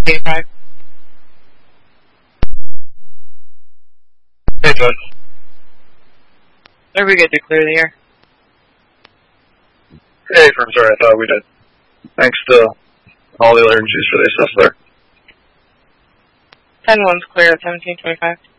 5. Hey, Todd. Are we good to clear the air? Hey, firm, sorry, I thought we did. Thanks to all the other agencies for the stuff there. 10-1's clear at 1725.